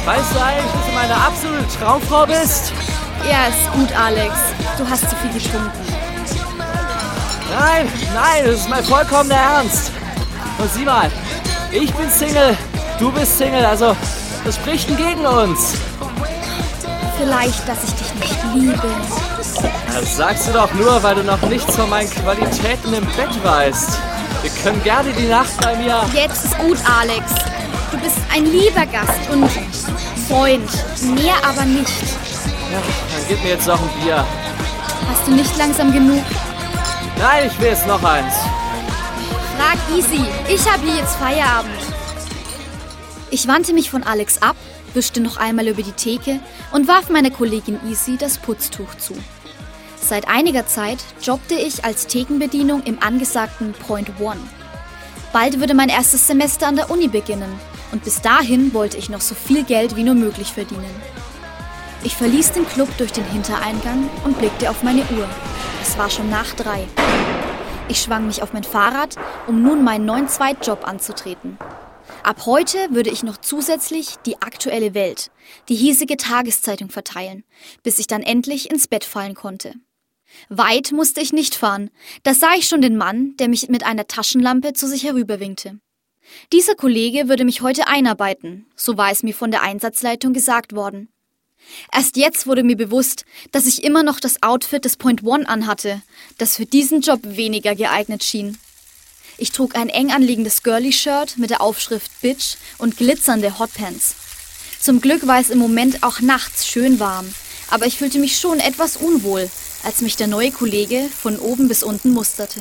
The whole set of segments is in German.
Weißt du eigentlich, dass du meine absolute Traumfrau bist? Ja, ist gut, Alex. Du hast zu viel getrunken. Nein, das ist mein vollkommener Ernst. Und sieh mal, ich bin Single, du bist Single, also das spricht gegen uns. Vielleicht, dass ich dich nicht liebe. Das sagst du doch nur, weil du noch nichts von meinen Qualitäten im Bett weißt. Wir können gerne die Nacht bei mir... Jetzt ist gut, Alex. Du bist ein lieber Gast und Freund. Mehr aber nicht. Ja, dann gib mir jetzt noch ein Bier. Hast du nicht langsam genug? Nein, ich will jetzt noch eins. Frag Easy. Ich habe hier jetzt Feierabend. Ich wandte mich von Alex ab, wischte noch einmal über die Theke und warf meiner Kollegin Easy das Putztuch zu. Seit einiger Zeit jobbte ich als Thekenbedienung im angesagten Point One. Bald würde mein erstes Semester an der Uni beginnen und bis dahin wollte ich noch so viel Geld wie nur möglich verdienen. Ich verließ den Club durch den Hintereingang und blickte auf meine Uhr. Es war schon nach 3. Ich schwang mich auf mein Fahrrad, um nun meinen neuen Zweitjob anzutreten. Ab heute würde ich noch zusätzlich die Aktuelle Welt, die hiesige Tageszeitung verteilen, bis ich dann endlich ins Bett fallen konnte. Weit musste ich nicht fahren, da sah ich schon den Mann, der mich mit einer Taschenlampe zu sich herüberwinkte. Dieser Kollege würde mich heute einarbeiten, so war es mir von der Einsatzleitung gesagt worden. Erst jetzt wurde mir bewusst, dass ich immer noch das Outfit des Point One anhatte, das für diesen Job weniger geeignet schien. Ich trug ein eng anliegendes Girly-Shirt mit der Aufschrift Bitch und glitzernde Hotpants. Zum Glück war es im Moment auch nachts schön warm, aber ich fühlte mich schon etwas unwohl, als mich der neue Kollege von oben bis unten musterte.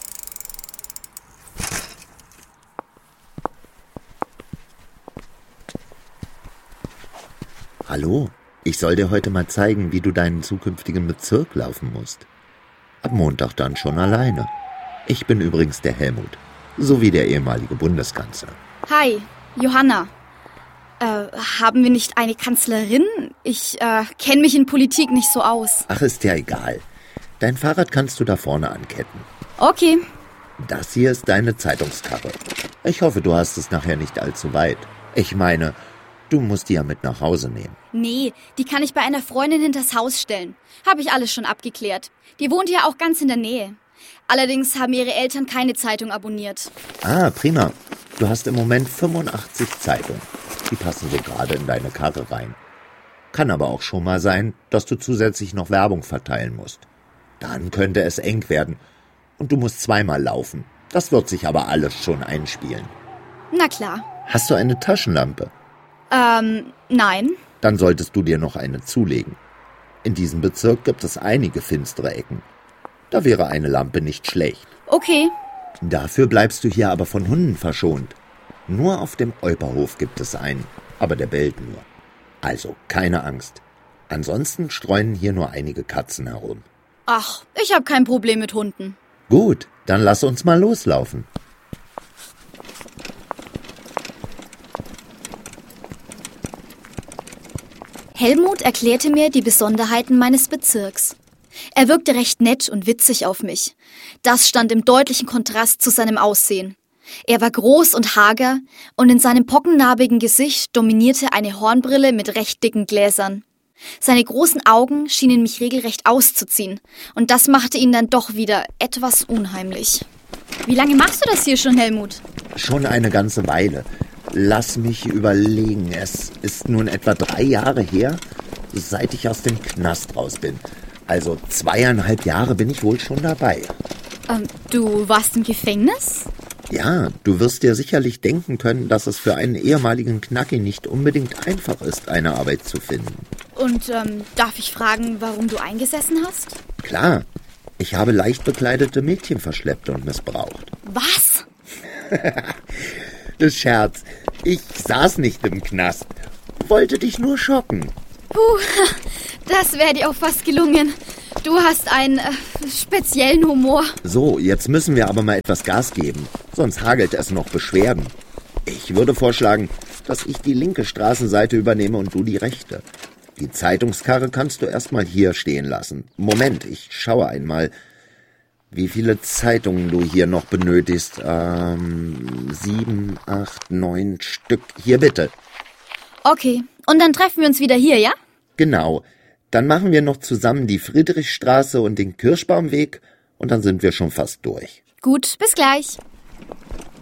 Hallo, ich soll dir heute mal zeigen, wie du deinen zukünftigen Bezirk laufen musst. Ab Montag dann schon alleine. Ich bin übrigens der Helmut, sowie der ehemalige Bundeskanzler. Hi, Johanna. Haben wir nicht eine Kanzlerin? Ich kenne mich in Politik nicht so aus. Ach, ist ja egal. Dein Fahrrad kannst du da vorne anketten. Okay. Das hier ist deine Zeitungskarre. Ich hoffe, du hast es nachher nicht allzu weit. Ich meine, du musst die ja mit nach Hause nehmen. Nee, die kann ich bei einer Freundin hinters Haus stellen. Habe ich alles schon abgeklärt. Die wohnt ja auch ganz in der Nähe. Allerdings haben ihre Eltern keine Zeitung abonniert. Ah, prima. Du hast im Moment 85 Zeitungen. Die passen so gerade in deine Karre rein. Kann aber auch schon mal sein, dass du zusätzlich noch Werbung verteilen musst. Dann könnte es eng werden. Und du musst zweimal laufen. Das wird sich aber alles schon einspielen. Na klar. Hast du eine Taschenlampe? Nein. Dann solltest du dir noch eine zulegen. In diesem Bezirk gibt es einige finstere Ecken. Da wäre eine Lampe nicht schlecht. Okay. Dafür bleibst du hier aber von Hunden verschont. Nur auf dem Euperhof gibt es einen, aber der bellt nur. Also keine Angst. Ansonsten streuen hier nur einige Katzen herum. Ach, ich habe kein Problem mit Hunden. Gut, dann lass uns mal loslaufen. Helmut erklärte mir die Besonderheiten meines Bezirks. Er wirkte recht nett und witzig auf mich. Das stand im deutlichen Kontrast zu seinem Aussehen. Er war groß und hager und in seinem pockennarbigen Gesicht dominierte eine Hornbrille mit recht dicken Gläsern. Seine großen Augen schienen mich regelrecht auszuziehen und das machte ihn dann doch wieder etwas unheimlich. Wie lange machst du das hier schon, Helmut? Schon eine ganze Weile. Lass mich überlegen. Es ist nun etwa 3 Jahre her, seit ich aus dem Knast raus bin. Also 2,5 Jahre bin ich wohl schon dabei. Du warst im Gefängnis? Ja, du wirst dir sicherlich denken können, dass es für einen ehemaligen Knacki nicht unbedingt einfach ist, eine Arbeit zu finden. Und darf ich fragen, warum du eingesessen hast? Klar, ich habe leicht bekleidete Mädchen verschleppt und missbraucht. Was? Scherz, ich saß nicht im Knast, wollte dich nur schocken. Das wäre dir auch fast gelungen. Du hast einen speziellen Humor. So, jetzt müssen wir aber mal etwas Gas geben, sonst hagelt es noch Beschwerden. Ich würde vorschlagen, dass ich die linke Straßenseite übernehme und du die rechte. Die Zeitungskarre kannst du erstmal hier stehen lassen. Moment, ich schaue einmal, wie viele Zeitungen du hier noch benötigst. 7, 8, 9 Stück. Hier bitte. Okay, Und dann treffen wir uns wieder hier, ja? Genau. Dann machen wir noch zusammen die Friedrichstraße und den Kirschbaumweg und dann sind wir schon fast durch. Gut, bis gleich.